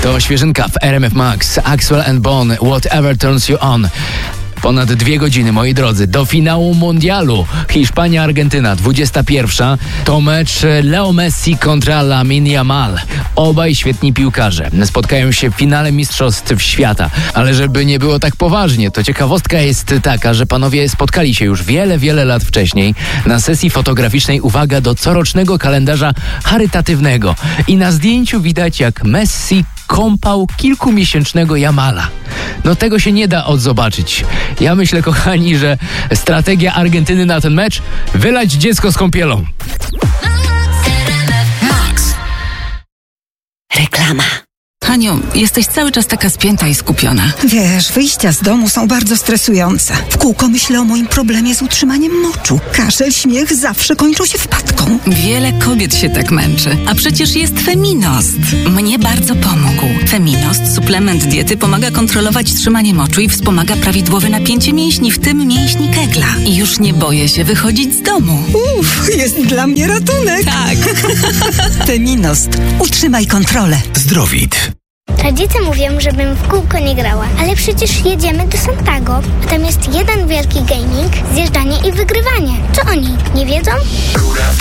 To świeżynka w RMF Max. Axwell and Bone, Whatever Turns You On. Ponad 2 godziny, moi drodzy, do finału mundialu. Hiszpania-Argentyna, 21. To mecz Leo Messi kontra Lamine Yamal. Obaj świetni piłkarze. Spotkają się w finale Mistrzostw Świata. Ale żeby nie było tak poważnie, to ciekawostka jest taka, że panowie spotkali się już wiele lat wcześniej na sesji fotograficznej, uwaga, do corocznego kalendarza charytatywnego. I na zdjęciu widać, jak Messi kąpał kilkumiesięcznego Yamala. No tego się nie da odzobaczyć. Ja myślę, kochani, że strategia Argentyny na ten mecz: wylać dziecko z kąpielą. Max. Reklama. Haniu, jesteś cały czas taka spięta i skupiona. Wiesz, wyjścia z domu są bardzo stresujące. W kółko myślę o moim problemie z utrzymaniem moczu. Kaszel, śmiech zawsze kończą się wpadką. Wiele kobiet się tak męczy. A przecież jest Feminost. Mnie bardzo pomógł. Feminost, suplement diety, pomaga kontrolować trzymanie moczu i wspomaga prawidłowe napięcie mięśni, w tym mięśni kegla. I już nie boję się wychodzić z domu. Jest dla mnie ratunek. Tak. Feminost. Utrzymaj kontrolę. Zdrowit. Rodzice mówią, żebym w kółko nie grała, ale przecież jedziemy do Santiago, a tam jest jeden wielki gaming, zjeżdżanie i wygrywanie. Co oni nie wiedzą?